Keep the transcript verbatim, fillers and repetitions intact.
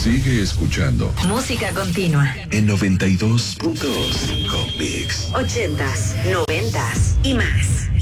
Sigue escuchando. Música continua. En noventa y dos punto cinco Mix. Ochentas, noventas y más.